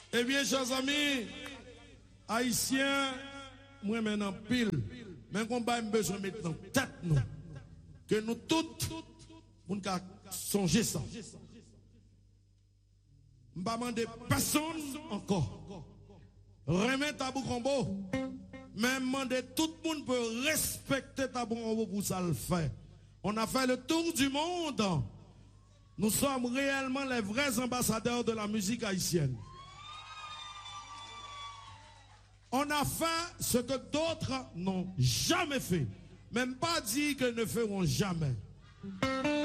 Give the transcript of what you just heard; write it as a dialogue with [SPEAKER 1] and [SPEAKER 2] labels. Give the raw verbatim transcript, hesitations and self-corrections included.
[SPEAKER 1] Eh bien, chers amis, haïtiens, moi maintenant pile, mais qu'on a besoin maintenant tête nous, que nous toutes, nous songer ça. Je ne vais pas demander personne encore. Remettre Tabou Combo, mais demander tout le monde peut respecter Tabou Combo pour ça le faire. On a fait le tour du monde. Nous sommes réellement les vrais ambassadeurs de la musique haïtienne. On a fait ce que d'autres n'ont jamais fait. Même pas dit qu'ils ne feront jamais.